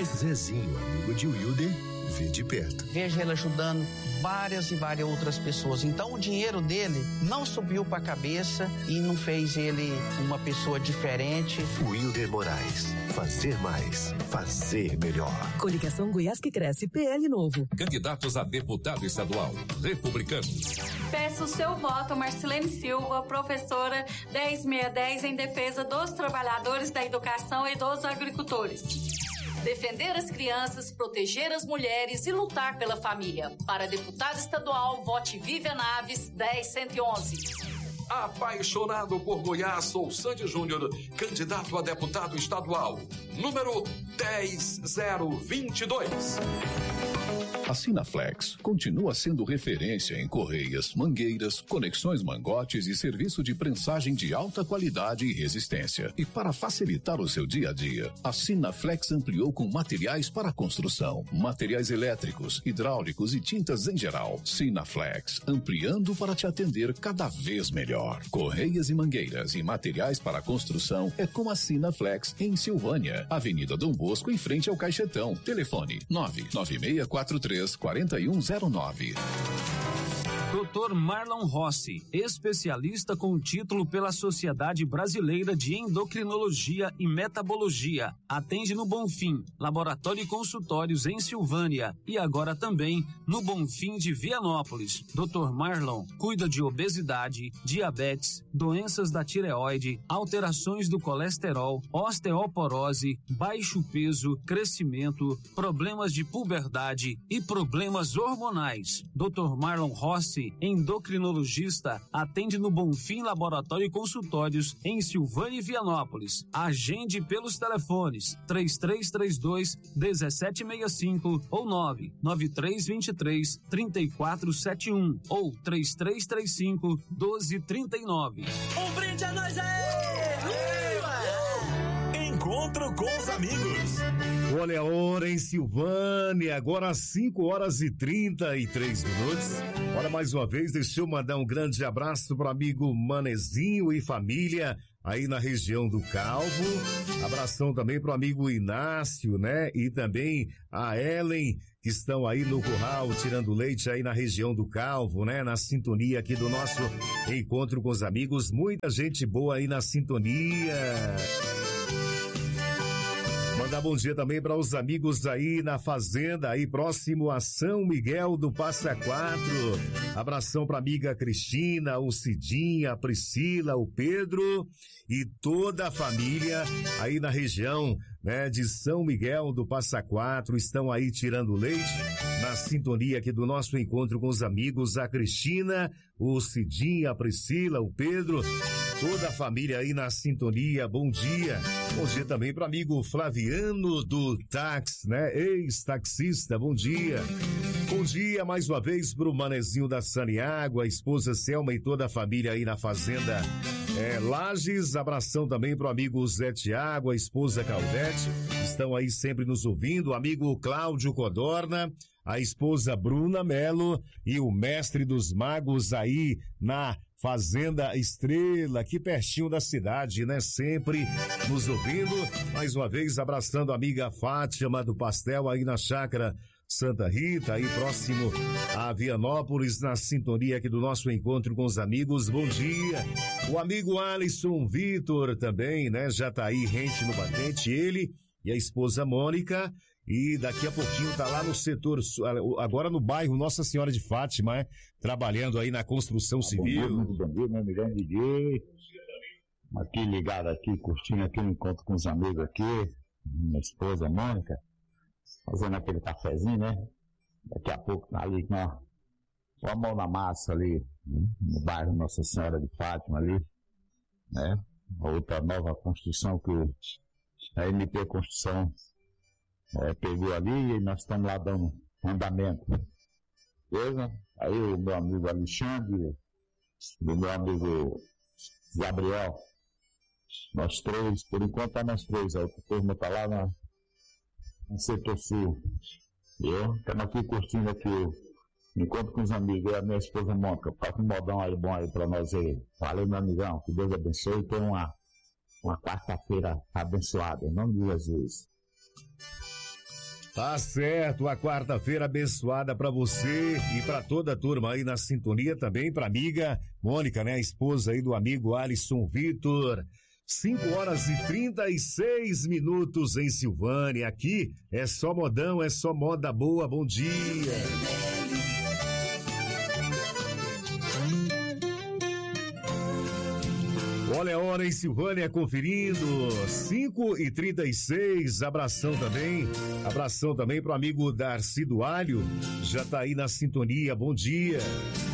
Zezinho, amigo de Wilder, vê de perto. Vejo ele ajudando várias e várias outras pessoas. Então o dinheiro dele não subiu para a cabeça e não fez ele uma pessoa diferente. Wilder Moraes, fazer mais, fazer melhor. Coligação Goiás que Cresce, PL Novo. Candidatos a deputado estadual, republicanos. Peço o seu voto, Marcelene Silva, professora 10610, em defesa dos trabalhadores da educação e dos agricultores. Defender as crianças, proteger as mulheres e lutar pela família. Para deputado estadual, vote Vivian Naves, 10111. Apaixonado por Goiás, sou Sandy Júnior, candidato a deputado estadual, número 10022. A Sinaflex continua sendo referência em correias, mangueiras, conexões mangotes e serviço de prensagem de alta qualidade e resistência. E para facilitar o seu dia a dia, a Sinaflex ampliou com materiais para construção, materiais elétricos, hidráulicos e tintas em geral. Sinaflex, ampliando para te atender cada vez melhor. Correias e mangueiras e materiais para construção é com a Sinaflex em Silvânia, Avenida Dom Bosco, em frente ao Caixetão. Telefone 99643 4109. Dr. Marlon Rossi, especialista com título pela Sociedade Brasileira de Endocrinologia e Metabologia. Atende no Bonfim, laboratório e consultórios em Silvânia e agora também no Bonfim de Vianópolis. Dr. Marlon cuida de obesidade, diabetes, doenças da tireoide, alterações do colesterol, osteoporose, baixo peso, crescimento, problemas de puberdade e problemas hormonais. Dr. Marlon Rossi, endocrinologista, atende no Bonfim Laboratório e Consultórios em Silvânia e Vianópolis. Agende pelos telefones 3332-1765 ou 99323-3471 ou 3335-1239. Um brinde a nós aí! Encontro com os amigos. Olha a hora em Silvânia, agora às 5h33. Olha, mais uma vez, deixa eu mandar um grande abraço pro amigo Manezinho e família aí na região do Calvo. Abração também pro amigo Inácio, né? E também a Ellen, que estão aí no curral tirando leite aí na região do Calvo, né? Na sintonia aqui do nosso encontro com os amigos. Muita gente boa aí na sintonia. Mandar bom dia também para os amigos aí na fazenda, aí próximo a São Miguel do Passa Quatro. Abração para amiga Cristina, o Cidinha, a Priscila, o Pedro e toda a família aí na região, né, de São Miguel do Passa Quatro. Estão aí tirando leite na sintonia aqui do nosso encontro com os amigos, a Cristina, o Cidinha, a Priscila, o Pedro. Toda a família aí na sintonia, bom dia. Bom dia também para amigo Flaviano do táxi, né? Ex-taxista, bom dia. Bom dia mais uma vez pro Manezinho da Saniágua, a esposa Selma e toda a família aí na fazenda Lages. Abração também pro amigo Zé Tiago, a esposa Claudete, estão aí sempre nos ouvindo. O amigo Cláudio Codorna, a esposa Bruna Melo e o mestre dos magos aí na Fazenda Estrela, aqui pertinho da cidade, né? Sempre nos ouvindo. Mais uma vez, abraçando a amiga Fátima do Pastel aí na Chácara Santa Rita, aí próximo a Vianópolis, na sintonia aqui do nosso encontro com os amigos. Bom dia. O amigo Alisson Vitor também, né? Já tá aí rente no batente, ele e a esposa Mônica, e daqui a pouquinho tá lá no setor, agora no bairro Nossa Senhora de Fátima, trabalhando aí na construção civil. Bom dia, meu amigo Didi. Aqui ligado aqui, curtindo aqui o encontro com os amigos aqui, minha esposa Mônica, fazendo aquele cafezinho, né? Daqui a pouco tá ali com a mão na massa ali, no bairro Nossa Senhora de Fátima ali, né? Outra nova construção que a MP Construção pegou ali e nós estamos lá dando andamento. Beleza? Aí o meu amigo Alexandre, o meu amigo Gabriel, nós três, por enquanto tá nós três, a outra turma tá lá no setor sul. Estamos aqui curtindo aqui o encontro com os amigos, e a minha esposa Mônica, toca um modão aí bom aí pra nós aí. Valeu, meu amigão, que Deus abençoe e tenha uma quarta-feira abençoada, em nome de Jesus. Tá certo, a quarta-feira abençoada pra você e pra toda a turma aí na sintonia, também pra amiga Mônica, né? A esposa aí do amigo Alisson Vitor. 5h36 em Silvânia. Aqui é só modão, é só moda boa. Bom dia. Olha a hora em Silvânia conferindo, 5h36, abração também pro amigo Darcy do Alho, já tá aí na sintonia, bom dia.